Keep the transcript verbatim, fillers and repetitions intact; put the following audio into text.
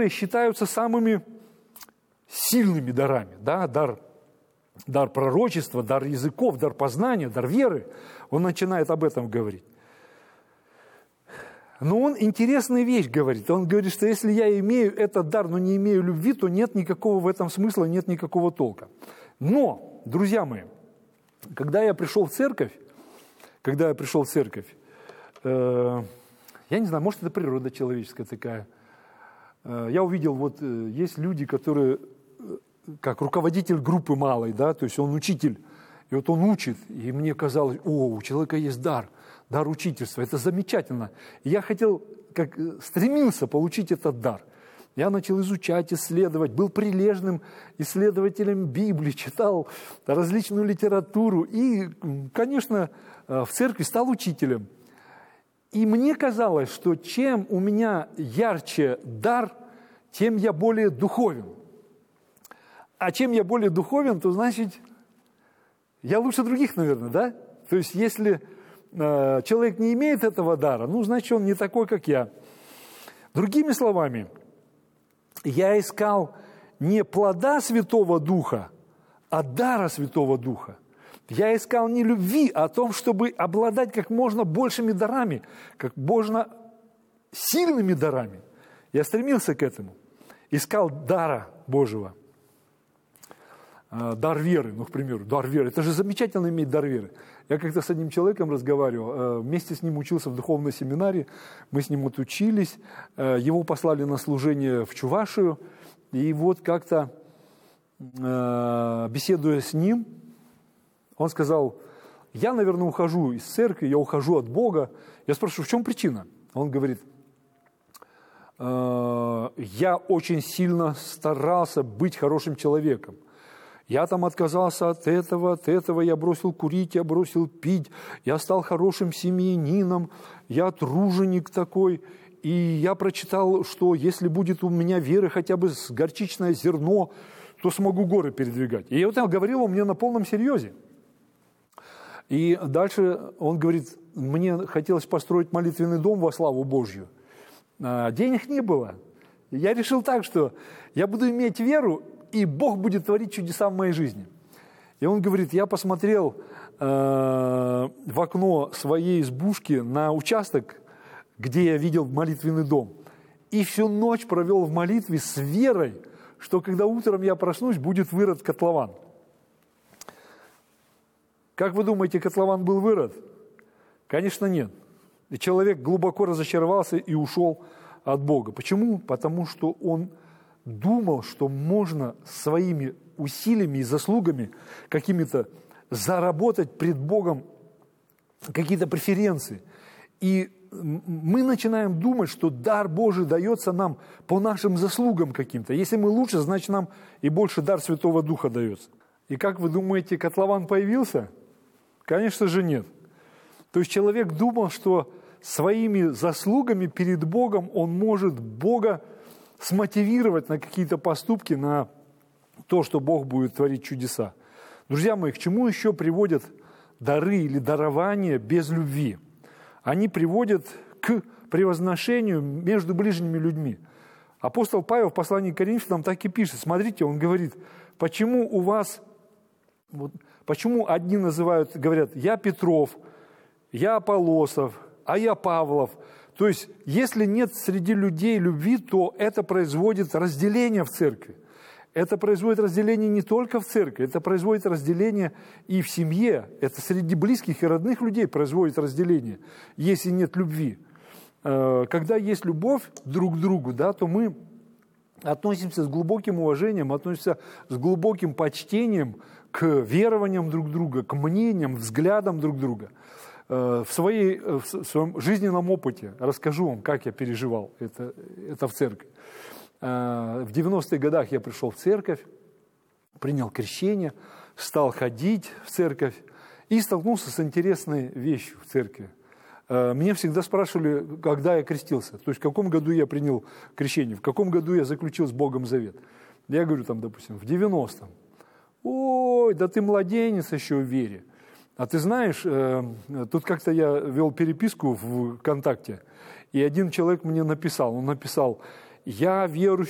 которые считаются самыми сильными дарами. Да? Дар, дар пророчества, дар языков, дар познания, дар веры. Он начинает об этом говорить. Но он интересную вещь говорит. Он говорит, что если я имею этот дар, но не имею любви, то нет никакого в этом смысла, нет никакого толка. Но, друзья мои, когда я пришел в церковь, когда я пришел в церковь, э, я не знаю, может, это природа человеческая такая. Э, я увидел, вот э, есть люди, которые, э, как руководитель группы малой, да, то есть он учитель, и вот он учит, и мне казалось, о, у человека есть дар, дар учительства, это замечательно. И я хотел, как стремился получить этот дар. Я начал изучать, исследовать, был прилежным исследователем Библии, читал различную литературу и, конечно, в церкви стал учителем. И мне казалось, что чем у меня ярче дар, тем я более духовен. А чем я более духовен, то значит, я лучше других, наверное, да? То есть, если э, человек не имеет этого дара, ну, значит, он не такой, как я. Другими словами, я искал не плода Святого Духа, а дара Святого Духа. Я искал не любви, а о том, чтобы обладать как можно большими дарами, как можно сильными дарами. Я стремился к этому. Искал дара Божьего. Дар веры, ну, к примеру, дар веры. Это же замечательно иметь дар веры. Я как-то с одним человеком разговаривал, вместе с ним учился в духовной семинарии, мы с ним отучились, его послали на служение в Чувашию, и вот как-то, беседуя с ним, он сказал, я, наверное, ухожу из церкви, я ухожу от Бога. Я спрашиваю, в чем причина? Он говорит, я очень сильно старался быть хорошим человеком. Я там отказался от этого, от этого, я бросил курить, я бросил пить, я стал хорошим семьянином, я труженик такой, и я прочитал, что если будет у меня веры хотя бы с горчичное зерно, то смогу горы передвигать. И вот он говорил мне на полном серьезе. И дальше он говорит, мне хотелось построить молитвенный дом во славу Божью. А денег не было. Я решил так, что я буду иметь веру, и Бог будет творить чудеса в моей жизни. И он говорит, я посмотрел э, в окно своей избушки на участок, где я видел молитвенный дом, и всю ночь провел в молитве с верой, что когда утром я проснусь, будет вырыт котлован. Как вы думаете, котлован был вырыт? Конечно, нет. И человек глубоко разочаровался и ушел от Бога. Почему? Потому что он думал, что можно своими усилиями и заслугами какими-то заработать пред Богом какие-то преференции. И мы начинаем думать, что дар Божий дается нам по нашим заслугам каким-то. Если мы лучше, значит, нам и больше дар Святого Духа дается. И как вы думаете, котлован появился? Конечно же нет. То есть человек думал, что своими заслугами перед Богом он может Бога смотивировать на какие-то поступки, на то, что Бог будет творить чудеса. Друзья мои, к чему еще приводят дары или дарования без любви? Они приводят к превозношению между ближними людьми. Апостол Павел в послании к Коринфянам так и пишет. Смотрите, он говорит, почему у вас, вот, почему одни называют, говорят, я Петров, я Аполлосов, а я Павлов. То есть, если нет среди людей любви, то это производит разделение в церкви. Это производит разделение не только в церкви, это производит разделение и в семье. Это среди близких и родных людей производит разделение, если нет любви. Когда есть любовь друг к другу, да, то мы относимся с глубоким уважением, относимся с глубоким почтением к верованиям друг друга, к мнениям, взглядам друг друга. В, своей, в своем жизненном опыте расскажу вам, как я переживал это, это в церкви. В девяностых годах я пришел в церковь, принял крещение, стал ходить в церковь и столкнулся с интересной вещью в церкви. Меня всегда спрашивали, когда я крестился, то есть в каком году я принял крещение, в каком году я заключил с Богом завет. Я говорю, там, допустим, в девяностом. Ой, да ты младенец еще в вере. А ты знаешь, тут как-то я вел переписку в ВКонтакте, и один человек мне написал, он написал, я верующий